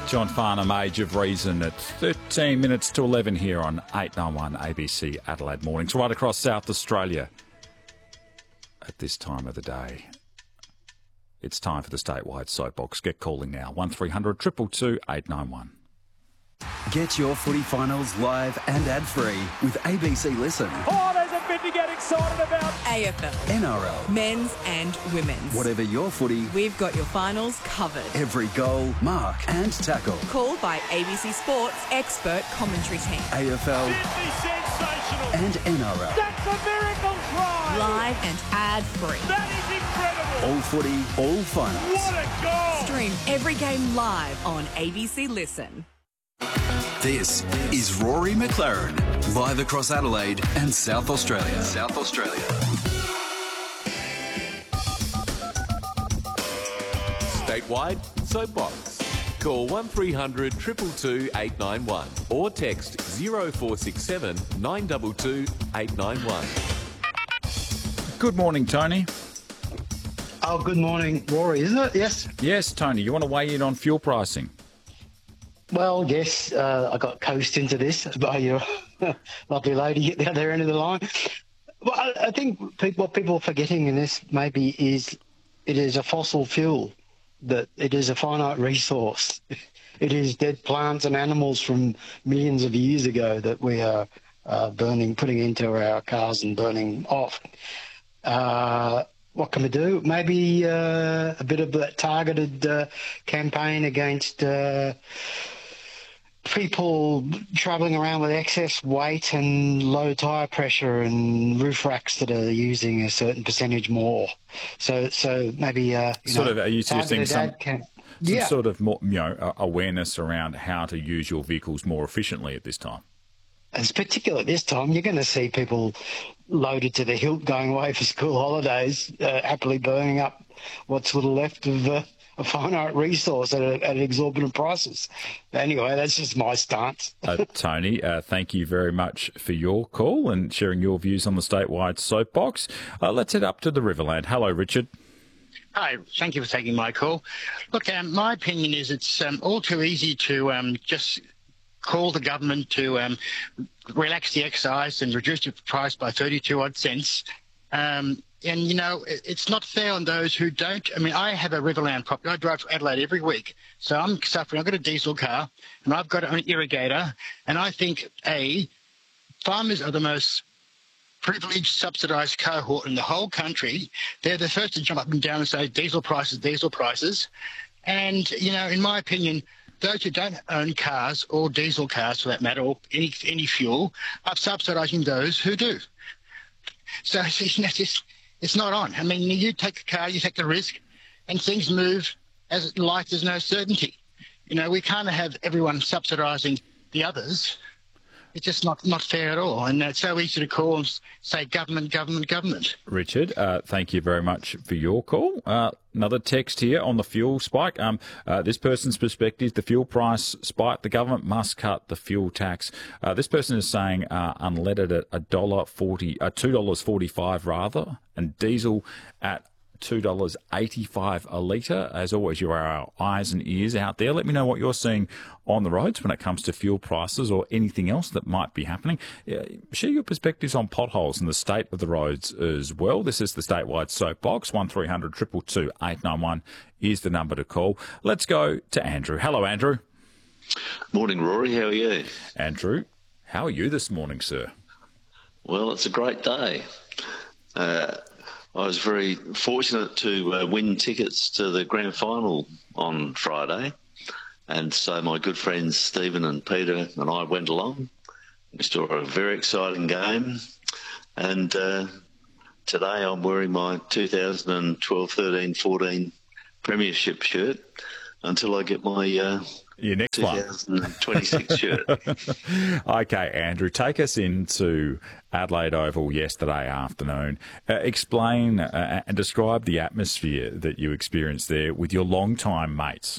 John Farnham, Age of Reason, at 13 minutes to 11 here on 891 ABC Adelaide Mornings, right across South Australia at this time of the day. It's time for the statewide soapbox. Get calling now, 1300 222 891. Get your footy finals live and ad-free with ABC Listen. Oh, there's a bit to get excited about. AFL, NRL, men's and women's. whatever your footy, We've got your finals covered. every goal, mark and tackle. Called by ABC Sports expert commentary team. AFL Sydney sensational. and NRL. That's a miracle try. Live and ad-free. That is incredible. All footy, all finals. What a goal. Stream every game live on ABC Listen. This is Rory McLaren, live across Adelaide and South Australia. Statewide Soapbox. Call 1300 222 891 or text 0467 922 891. Good morning, Tony. Oh, good morning, Rory, isn't it? Yes. Yes, Tony, you want to weigh in on fuel pricing? Well, yes, I got coached into this by your lovely lady at the other end of the line. Well, I think what people are forgetting in this maybe is it is a fossil fuel, that it is a finite resource. It is dead plants and animals from millions of years ago that we are putting into our cars and burning off. What can we do? Maybe a bit of a targeted campaign against people travelling around with excess weight and low tyre pressure and roof racks that are using a certain percentage more. So maybe Are you suggesting some yeah. sort of more, awareness around how to use your vehicles more efficiently at this time? It's particularly this time, you're going to see people loaded to the hilt going away for school holidays, happily burning up what's little left of a finite resource at exorbitant prices. Anyway, that's just my stance. Tony, thank you very much for your call and sharing your views on the statewide soapbox. Let's head up to the Riverland. Hello, Richard. Hi, thank you for taking my call. Look, my opinion is it's all too easy to just call the government to relax the excise and reduce the price by 32 odd cents. And, it's not fair on those who don't. I mean, I have a Riverland property. I drive to Adelaide every week. So I'm suffering. I've got a diesel car and I've got an irrigator. And I think, farmers are the most privileged, subsidised cohort in the whole country. They're the first to jump up and down and say diesel prices. And, in my opinion, those who don't own cars or diesel cars, for that matter, or any fuel, are subsidising those who do. So it's not on. I mean, you take the car, you take the risk, and things move as life is no certainty. We can't have everyone subsidising the others. It's just not fair at all. And it's so easy to call and say government. Richard, thank you very much for your call. Another text here on the fuel spike. This person's perspective, the fuel price spike, the government must cut the fuel tax. This person is saying unleaded at $2.45 rather, and diesel at $2.85 a litre. As always, you are our eyes and ears out there. Let me know what you're seeing on the roads when it comes to fuel prices or anything else that might be happening. Share your perspectives on potholes and the state of the roads as well. This is the statewide soapbox. 1300 222 891 is the number to call. Let's go to Andrew. Hello, Andrew. Morning, Rory. How are you? Andrew, how are you this morning, sir? Well, it's a great day. I was very fortunate to win tickets to the grand final on Friday. And so my good friends Stephen and Peter and I went along. We saw a very exciting game. And today I'm wearing my 2012, 13, 14 Premiership shirt until I get my your next 2026 shirt. Okay, Andrew, take us into Adelaide Oval yesterday afternoon. Explain and describe the atmosphere that you experienced there with your long-time mates.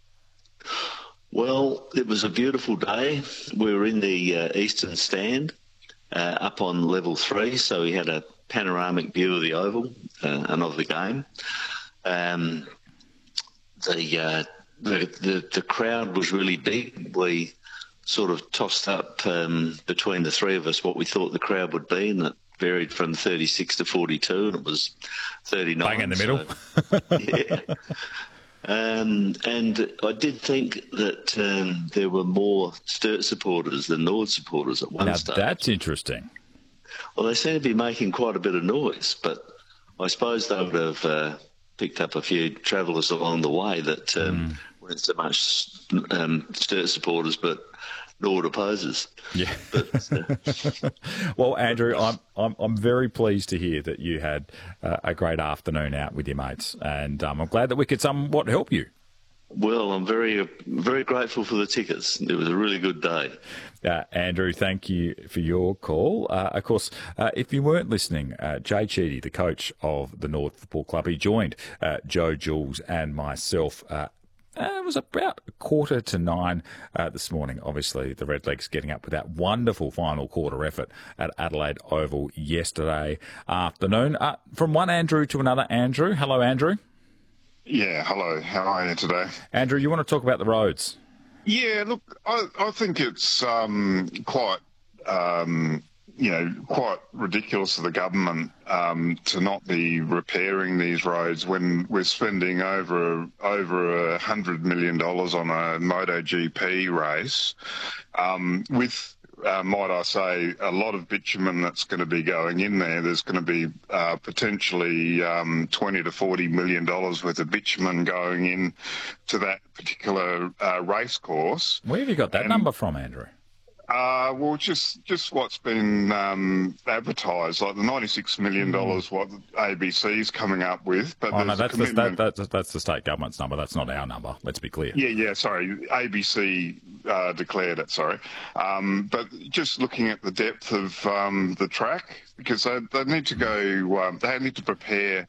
Well, it was a beautiful day. We were in the eastern stand up on level 3, so we had a panoramic view of the Oval and of the game. The the crowd was really big. We sort of tossed up between the three of us what we thought the crowd would be, and it varied from 36 to 42, and it was 39. Bang in the middle. Yeah. And I did think that there were more Sturt supporters than Nord supporters at one Now, stage. that's interesting. Well, they seem to be making quite a bit of noise, but I suppose they would have picked up a few travellers along the way that weren't so much Sturt supporters, but Nord opposers. Yeah. But, Well, Andrew, I'm very pleased to hear that you had a great afternoon out with your mates, and I'm glad that we could somewhat help you. well, I'm very, very grateful for the tickets. It was a really good day. Andrew, thank you for your call. Of course, if you weren't listening, Jay Cheedy, the coach of the Nord Football Club, he joined Joe Jules and myself. It was about 8:45 this morning. Obviously, the Redlegs getting up with that wonderful final quarter effort at Adelaide Oval yesterday afternoon. From one Andrew to another Andrew. Hello, Andrew. Yeah, hello. How are you today? Andrew, you want to talk about the roads? Yeah, look, I think it's quite quite ridiculous of the government to not be repairing these roads when we're spending over $100 million on a MotoGP race with. Might I say, a lot of bitumen that's going to be going in there. There's going to be potentially $20 to $40 million worth of bitumen going in to that particular race course. Where have you got that number from, Andrew? Well, just what's been advertised, like the $96 million what ABC's coming up with. But that's the state government's number. That's not our number. Let's be clear. Yeah. Sorry, ABC declared it. Sorry, but just looking at the depth of the track, because they need to go. They need to prepare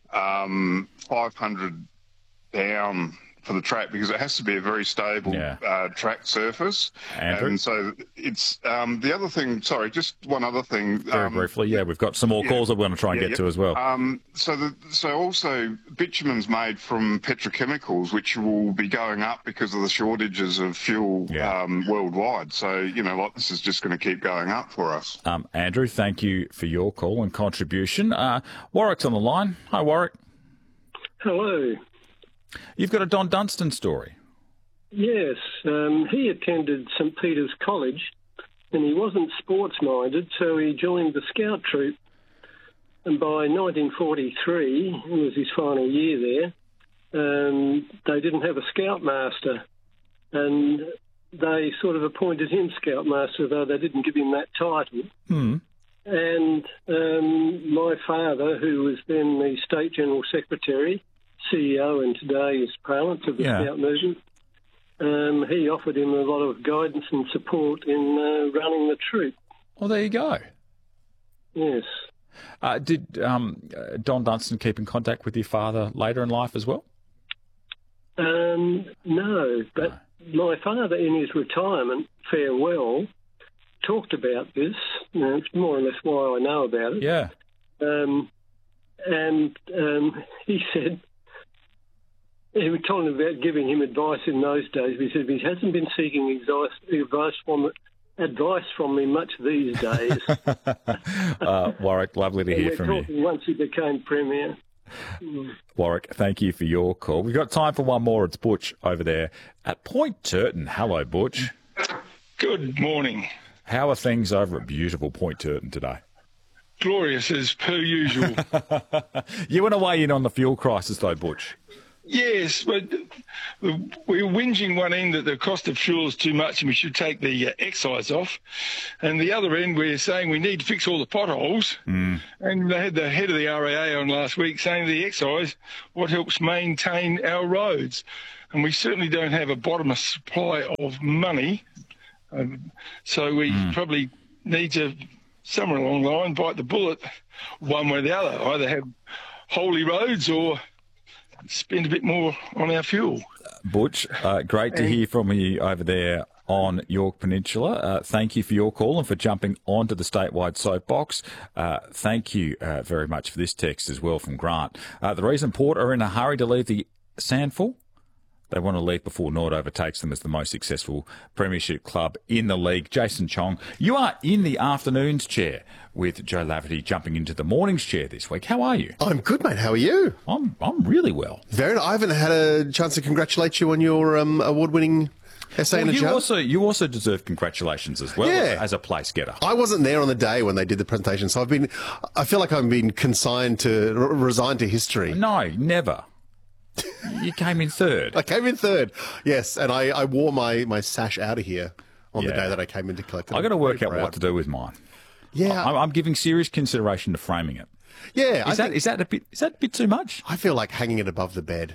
500 down for the track, because it has to be a very stable track surface. Andrew? And so it's the other thing. Sorry, just one other thing. Very briefly, we've got some more calls that we're going to try and get to as well. So also bitumen's made from petrochemicals, which will be going up because of the shortages of fuel worldwide. So this is just going to keep going up for us. Andrew, thank you for your call and contribution. Warwick's on the line. Hi, Warwick. Hello. You've got a Don Dunstan story. Yes, he attended St Peter's College, and he wasn't sports-minded, so he joined the scout troop. And by 1943, it was his final year there, they didn't have a scoutmaster, and they sort of appointed him scoutmaster, though they didn't give him that title. And my father, who was then the State General Secretary, CEO, and today is Parliament of the Scout Movement, he offered him a lot of guidance and support in running the troop. Well, there you go. Yes. Did Don Dunstan keep in contact with your father later in life as well? No, but my father, in his retirement farewell, talked about this. It's more or less why I know about it. Yeah. And he said, he was talking about giving him advice in those days. He said he hasn't been seeking advice from me much these days. Warwick, lovely to hear from you. Once he became Premier. Warwick, thank you for your call. We've got time for one more. It's Butch over there at Point Turton. Hello, Butch. Good morning. How are things over at beautiful Point Turton today? Glorious as per usual. You want to weigh in on the fuel crisis though, Butch? Yes, but we're whinging one end that the cost of fuel is too much and we should take the excise off. And the other end, we're saying we need to fix all the potholes. And they had the head of the RAA on last week saying the excise, what helps maintain our roads. And we certainly don't have a bottomless supply of money. So we probably need to, somewhere along the line, bite the bullet one way or the other. Either have holy roads or spend a bit more on our fuel. Butch, great to hear from you over there on York Peninsula. Thank you for your call and for jumping onto the statewide soapbox. Thank you very much for this text as well from Grant. The reason Port are in a hurry to leave the Sandful, They want to leave before Nord overtakes them as the most successful premiership club in the league. Jason Chong, you are in the afternoons chair with Joe Laverty jumping into the mornings chair this week. How are you? I'm good, mate. How are you? I'm really well. I haven't had a chance to congratulate you on your award-winning essay and a joke. You also deserve congratulations as well as a place getter. I wasn't there on the day when they did the presentation, so I feel like I've been resigned to history. No, never. You came in third. I came in third, yes, and I wore my sash out of here on the day that I came in to collect it. I've got to work out what to do with mine. Yeah, I'm giving serious consideration to framing it. Yeah, is that a bit too much? I feel like hanging it above the bed.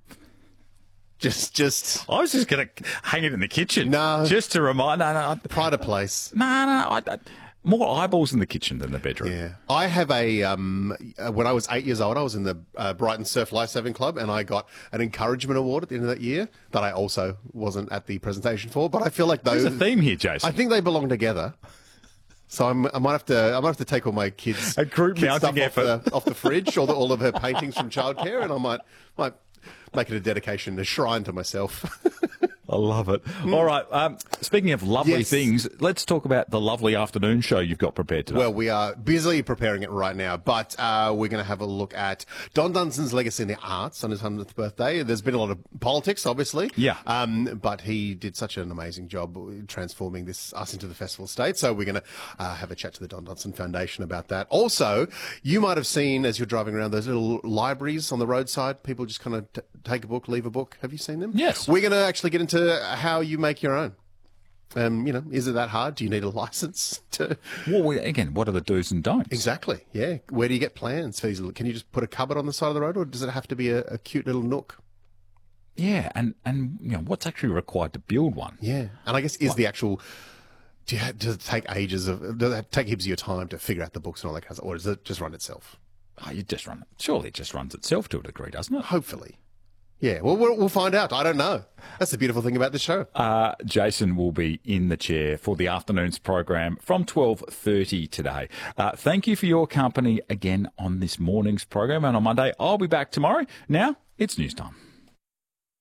Just. I was just going to hang it in the kitchen. No, just to remind. No, pride of place. No. More eyeballs in the kitchen than the bedroom. Yeah, I have when I was 8 years old, I was in the Brighton Surf Lifesaving Club, and I got an encouragement award at the end of that year that I also wasn't at the presentation for. But I feel like there's a theme here, Jason. I think they belong together. So I might have to take all my kids' a group mounting effort off the fridge, all of her paintings from childcare, and I might make it a dedication, a shrine to myself. I love it. All right. Speaking of lovely things, let's talk about the lovely afternoon show you've got prepared today. Well, we are busily preparing it right now, but we're going to have a look at Don Dunson's legacy in the arts on his 100th birthday. There's been a lot of politics, obviously. Yeah. But he did such an amazing job transforming us into the festival state. So we're going to have a chat to the Don Dunson Foundation about that. Also, you might have seen as you're driving around those little libraries on the roadside, people just kind of take a book, leave a book. Have you seen them? Yes. We're going to actually get into how you make your own. Is it that hard? Do you need a license to? Well, again, what are the do's and don'ts? Exactly. Yeah. Where do you get plans feasible? Can you just put a cupboard on the side of the road, or does it have to be a cute little nook? Yeah, and what's actually required to build one? Yeah, and I guess does it take ages does it take heaps of your time to figure out the books and all that kind of stuff, or does it just run itself? Oh, you just run it. Surely it just runs itself to a degree, doesn't it? Hopefully. Yeah, well, we'll find out. I don't know. That's the beautiful thing about the show. Jason will be in the chair for the afternoon's program from 12:30 today. Thank you for your company again on this morning's program. And on Monday, I'll be back tomorrow. Now, it's news time.